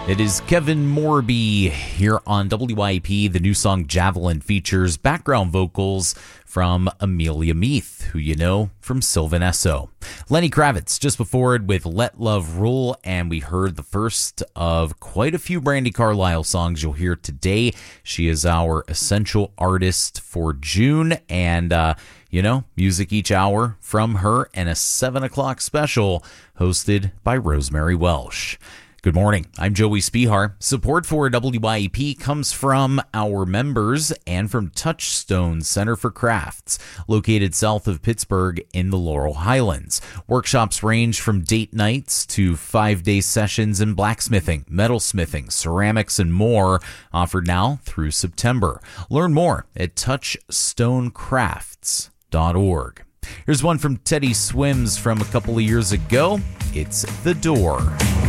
It is Kevin Morby here on WIP. The new song Javelin features background vocals from Amelia Meath, who you know from Sylvan Esso. Lenny Kravitz just before it with Let Love Rule, and we heard the first of quite a few Brandi Carlile songs you'll hear today. She is our essential artist for June, and music each hour from her, and a 7 o'clock special hosted by Rosemary Welsh. Good morning. I'm Joey Spihar. Support for WIP comes from our members and from Touchstone Center for Crafts, located south of Pittsburgh in the Laurel Highlands. Workshops range from date nights to 5-day sessions in blacksmithing, metalsmithing, ceramics, and more, offered now through September. Learn more at touchstonecrafts.org. Here's one from Teddy Swims from a couple of years ago. It's The Door.